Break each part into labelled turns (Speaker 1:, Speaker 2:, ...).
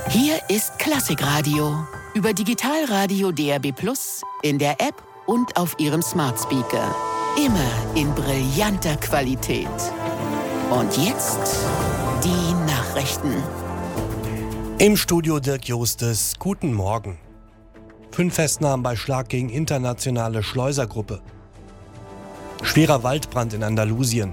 Speaker 1: Hier ist Klassikradio über Digitalradio DAB+, in der App und auf Ihrem Smart Speaker. Immer in brillanter Qualität. Und jetzt die Nachrichten.
Speaker 2: Im Studio Dirk Justes. Guten Morgen. 5 Festnahmen bei Schlag gegen internationale Schleusergruppe. Schwerer Waldbrand in Andalusien.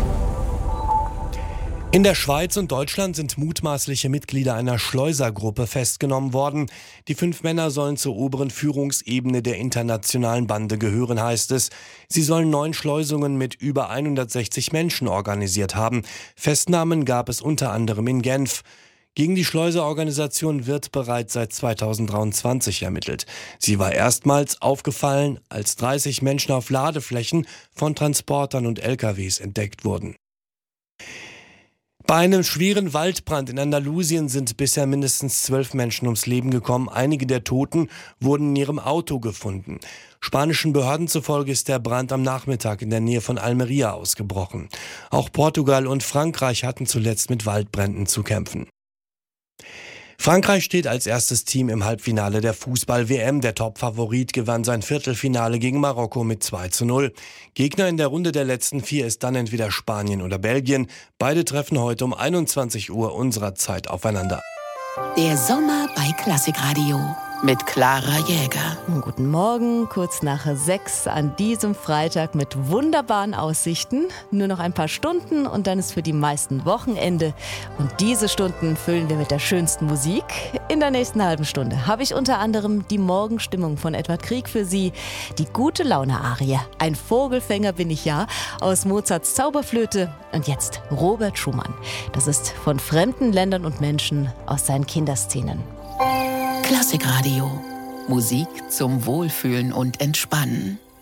Speaker 2: In der Schweiz und Deutschland sind mutmaßliche Mitglieder einer Schleusergruppe festgenommen worden. Die 5 Männer sollen zur oberen Führungsebene der internationalen Bande gehören, heißt es. Sie sollen 9 Schleusungen mit über 160 Menschen organisiert haben. Festnahmen gab es unter anderem in Genf. Gegen die Schleuserorganisation wird bereits seit 2023 ermittelt. Sie war erstmals aufgefallen, als 30 Menschen auf Ladeflächen von Transportern und LKWs entdeckt wurden. Bei einem schweren Waldbrand in Andalusien sind bisher mindestens 12 Menschen ums Leben gekommen. Einige der Toten wurden in ihrem Auto gefunden. Spanischen Behörden zufolge ist der Brand am Nachmittag in der Nähe von Almería ausgebrochen. Auch Portugal und Frankreich hatten zuletzt mit Waldbränden zu kämpfen. Frankreich steht als erstes Team im Halbfinale der Fußball-WM. Der Top-Favorit gewann sein Viertelfinale gegen Marokko mit 2:0. Gegner in der Runde der letzten 4 ist dann entweder Spanien oder Belgien. Beide treffen heute um 21 Uhr unserer Zeit aufeinander.
Speaker 1: Der Sommer bei Klassikradio mit Clara Jäger.
Speaker 3: Guten Morgen, kurz nach 6 an diesem Freitag mit wunderbaren Aussichten. Nur noch ein paar Stunden und dann ist für die meisten Wochenende. Und diese Stunden füllen wir mit der schönsten Musik. In der nächsten halben Stunde habe ich unter anderem die Morgenstimmung von Edward Grieg für Sie, die gute Laune-Arie, ein Vogelfänger bin ich ja, aus Mozarts Zauberflöte und jetzt Robert Schumann. Das ist von fremden Ländern und Menschen aus seinen Kinderszenen.
Speaker 1: Klassikradio. Musik zum Wohlfühlen und Entspannen.